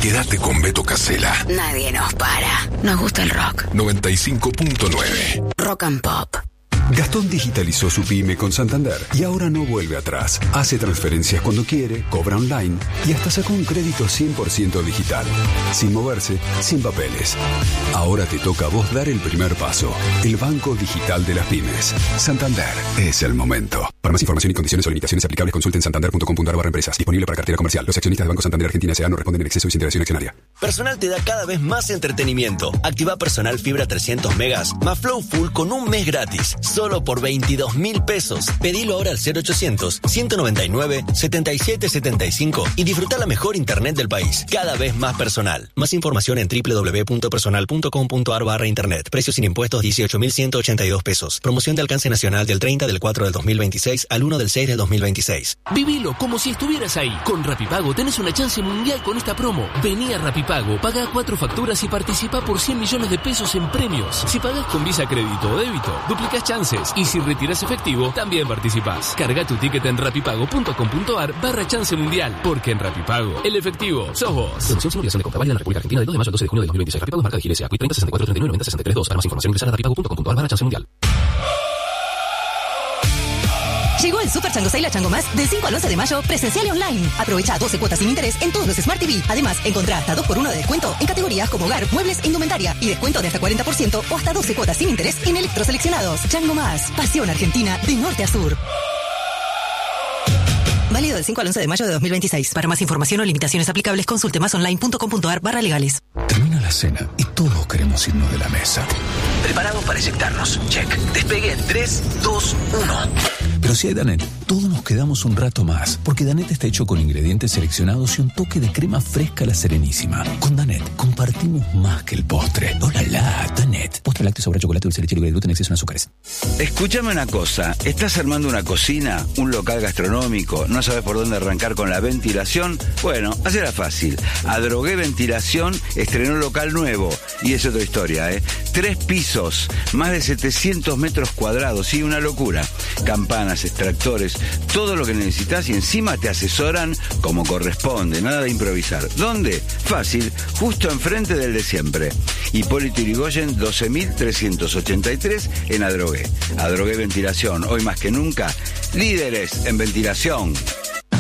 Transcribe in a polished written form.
Quédate con Beto Casella. Nadie nos para. Nos gusta el rock. 95.9. Rock and Pop. Gastón digitalizó su pyme con Santander y ahora no vuelve atrás. Hace transferencias cuando quiere, cobra online y hasta sacó un crédito 100% digital. Sin moverse, sin papeles. Ahora te toca a vos dar el primer paso. El banco digital de las pymes. Santander es el momento. Para más información y condiciones o limitaciones aplicables, consulten santander.com.ar/empresas. Disponible para cartera comercial. Los accionistas de Banco Santander Argentina S.A. no responden en exceso y sin interacción accionaria. Personal te da cada vez más entretenimiento. Activa Personal Fibra 300 megas más Flow Full con un mes gratis. Solo por 22.000 pesos. Pedilo ahora al 0800-199-7775 y disfruta la mejor internet del país. Cada vez más personal. Más información en www.personal.com.ar/internet. Precios sin impuestos 18.182 pesos. Promoción de alcance nacional del 30 del 4 del 2026 al 1 del 6 del 2026. Vivilo como si estuvieras ahí. Con Rapipago tenés una chance mundial con esta promo. Vení a Rapipago, paga 4 facturas y participa por 100 millones de pesos en premios. Si pagás con Visa, crédito o débito, duplicás chances. Y si retiras efectivo, también participás. Carga tu ticket en rapipago.com.ar/chance mundial. Porque en Rapipago, el efectivo sos vos. Promoción sin obligación de compra válida en la República Argentina del 2 de mayo al 12 de junio de 2026. Rapipago es marca de Gilesia. Quick 30 64 39 90 63 2. Para más información ingresar a rapipago.com.ar/chance mundial. Llegó el Super Chango Sale a Chango Más del 5 al 11 de mayo, presencial y online. Aprovecha 12 cuotas sin interés en todos los Smart TV. Además, encontrá hasta 2x1 de descuento en categorías como hogar, muebles e indumentaria. Y descuento de hasta 40% o hasta 12 cuotas sin interés en electroseleccionados. Chango Más. Pasión argentina de norte a sur. Válido del 5 al 11 de mayo de 2026. Para más información o limitaciones aplicables, consulte másonline.com.ar/legales. Termina la cena y todos queremos irnos de la mesa. Preparados para eyectarnos. Check. Despegue en 3, 2, 1. Pero si hay Danet, todos nos quedamos un rato más, porque Danet está hecho con ingredientes seleccionados y un toque de crema fresca a la Serenísima. Con Danet compartimos más que el postre. ¡Hola, Danet! Postre lácteo, sabor a chocolate, dulce de leche libre de gluten, exceso en azúcares. Escúchame una cosa, ¿estás armando una cocina, un local gastronómico, no sabes por dónde arrancar con la ventilación? Bueno, hacela fácil. Adrogué Ventilación estrenó local nuevo, y es otra historia, 3 pisos, más de 700 metros cuadrados, sí, una locura. Campanas, extractores, todo lo que necesitas y encima te asesoran como corresponde, nada de improvisar. ¿Dónde? Fácil, justo enfrente del de siempre. Hipólito Yrigoyen 12.383 en Adrogué. Adrogué Ventilación, hoy más que nunca, líderes en ventilación.